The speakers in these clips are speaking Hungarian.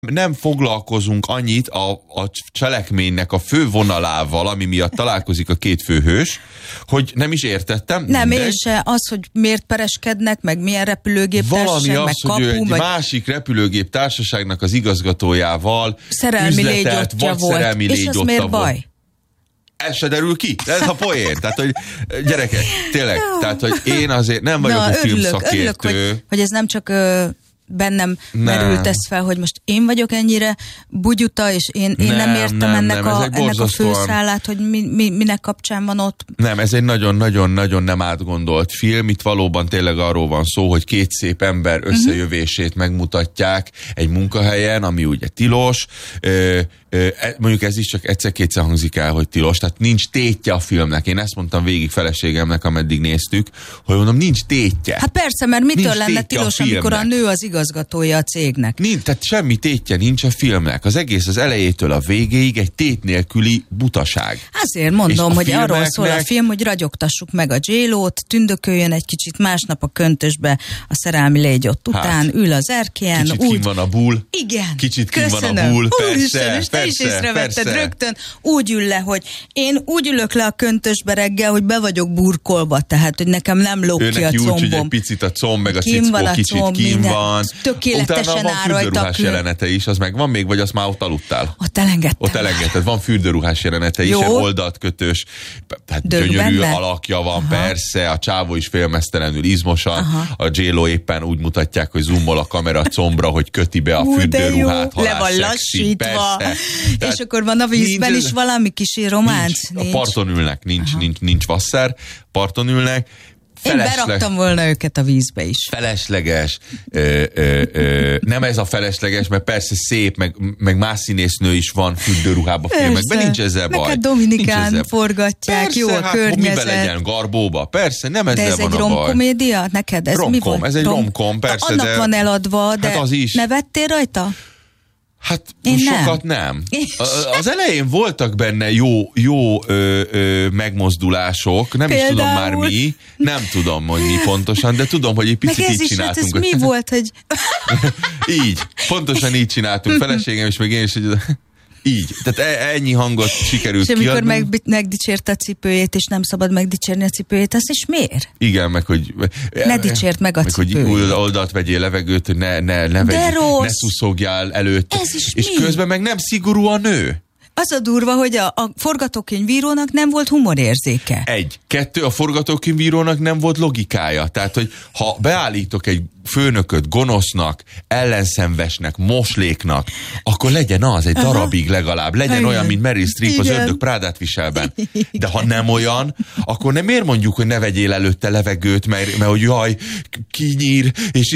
nem foglalkozunk annyit a cselekménynek a fő vonalával, ami miatt találkozik a két főhős, hogy nem is értettem. Nem, mindegy. Én se az, hogy miért pereskednek, meg milyen repülőgép társaság, meg kapu. Valami az, hogy egy másik repülőgép társaságnak az igazgatójával szerelmi légyotja volt. És ez miért baj? Ez se derül ki. Ez a poén. Tehát, hogy gyerekek, tényleg, tehát, hogy én azért nem vagyok a filmszakértő. Örülök, hogy ez nem csak bennem merült ez fel, hogy most én vagyok ennyire bugyuta, és én nem értem ennek a főszálát, hogy minek kapcsán van ott. Nem, ez egy nagyon-nagyon-nagyon nem átgondolt film. Itt valóban tényleg arról van szó, hogy két szép ember összejövését megmutatják egy munkahelyen, ami ugye tilos. Mondjuk ez is csak egyszer-kétszer hangzik el, hogy tilos, tehát nincs tétje a filmnek. Én ezt mondtam végig feleségemnek, ameddig néztük, hogy mondom, nincs tétje. Hát persze, mert mitől lenne tilos, amikor a nő az igazgatója a cégnek? Nincs, tehát semmi tétje nincs a filmnek. Az egész az elejétől a végéig egy tét nélküli butaság. Azért mondom, hogy arról szól a film, hogy ragyogtassuk meg a J-Lo-t, tündököljön egy kicsit, másnap a köntösbe a szerelmi légyott után, ül az erkélyen. Kicsit kim van a bull. Igen. Kicsit kim van a bull. Persze, is észrevetted rögtön, úgy ül le, hogy én úgy ülök le a köntösbe reggel, hogy be vagyok burkolva, tehát, hogy nekem nem lóg ki a combom. Úgy, hogy egy picit a comb, meg a cickó kicsit kim van. Tökéletesen áll rajta. Utána van fürdőruhás jelenete is, az meg van még, vagy azt már ott aludtál? Ott elengedted. Van fürdőruhás jelenete is, egy oldaltkötős, tehát gyönyörű alakja van, persze, a csávó is félmeztelenül izmosan, a J-Lo éppen úgy mutatják, hogy zoomol a kamera a combra, hogy köti be a fürdőruhát, le van lassítva. És akkor van a vízben is valami kis románc? Nincs. A parton ülnek, nincs vasszer, parton ülnek. Én beraktam volna őket a vízbe is. Felesleges. Nem ez a felesleges, mert persze szép, meg más színésznő is van fürdőruhába filmekben, nincs ezzel baj. Neked Dominikán forgatják, persze, jó a környezet. Miben legyen, Garbóba? Persze, nem ezzel van a baj. De ez egy romkomédia neked? Ez mi volt? Ez egy romkom, persze. Annak van eladva, de az is. nevettél rajta? Hát sokat nem. Az elején voltak benne jó megmozdulások, nem is tudom már mi, nem tudom, hogy mi pontosan, de tudom, hogy egy picit így csináltunk. Ez mi volt, hogy... Így, pontosan így csináltunk, feleségem is, meg én is, hogy... Így. Tehát ennyi hangot sikerült kiadni. És amikor megdicsérte a cipőjét, és nem szabad megdicsérni a cipőjét, az is miért? Igen, meg hogy... Ne dicsért meg a cipőjét. Hogy oldalt vegyél levegőt, hogy ne szuszogjál előtt. És közben meg nem szigorú a nő. Az a durva, hogy a forgatókönyvírónak nem volt humorérzéke. 1. 2. A forgatókönyvírónak nem volt logikája. Tehát, hogy ha beállítok egy főnököt gonosznak, ellenszenvesnek, mosléknak, akkor legyen az egy darabig legalább. Legyen olyan, mint Meryl Streep az Ördög Prádát viselben. De ha nem olyan, akkor nem miért mondjuk, hogy ne vegyél előtte levegőt, mert hogy jaj, kinyír, és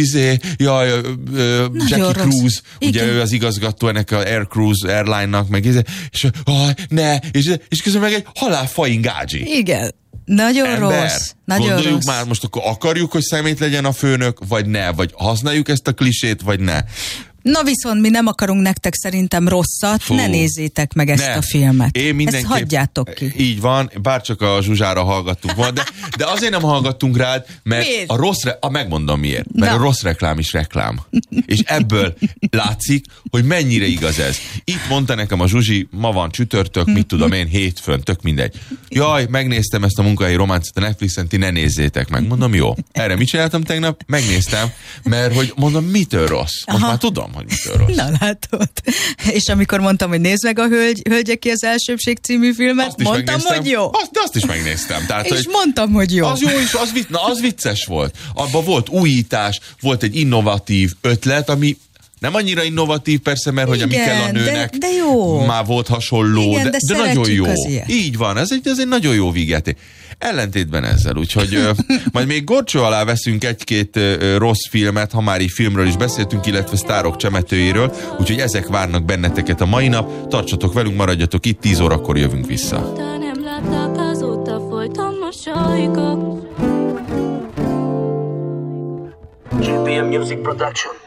Jackie Cruz, ugye ő az igazgató ennek a Air Cruise Airline-nak, meg és közben meg egy halálfain gágyi. Igen. Nagyon ember. Rossz. Nagyon Gondoljuk rossz. már, most akkor akarjuk, hogy szemét legyen a főnök, vagy ne? Vagy használjuk ezt a klisét, vagy ne? Na viszont mi nem akarunk nektek szerintem rosszat, ne nézzétek meg ezt a filmet. Ezt hagyjátok ki. Így van, bárcsak a Zsuzsára hallgattunk volna, de azért nem hallgattunk rád, mert miért? Megmondom miért. Mert a rossz reklám is reklám. És ebből látszik, hogy mennyire igaz ez. Itt mondta nekem a Zsuzsi, ma van csütörtök, mit tudom én, hétfőn, tök mindegy. Jaj, megnéztem ezt a munkahelyi románcot a Netflixen, ti ne nézzétek meg. Mondom, jó. Erre mit csináltam tegnap? Megnéztem, mert hogy mondom, mitől rossz? Most már tudom, hogy mitől rossz. Na látod. És amikor mondtam, hogy nézd meg a Hölgyek az Elsőbség című filmet, mondtam, hogy jó. De azt is megnéztem. Tehát, és mondtam, hogy jó. Az jó is, az vicces volt. Abban volt újítás, volt egy innovatív ötlet, ami nem annyira innovatív persze, mert hogy ami kell a nőnek, de jó. Már volt hasonló, igen, de nagyon jó. Így van, ez egy nagyon jó vígjáték. Ellentétben ezzel, úgyhogy majd még gorcsó alá veszünk egy-két rossz filmet, ha már így filmről is beszéltünk, illetve sztárok csemetőjéről, úgyhogy ezek várnak benneteket a mai nap. Tartsatok velünk, maradjatok itt, 10 órakor jövünk vissza. Nem láttak, azóta folyton mosolygok. JPM Music Production.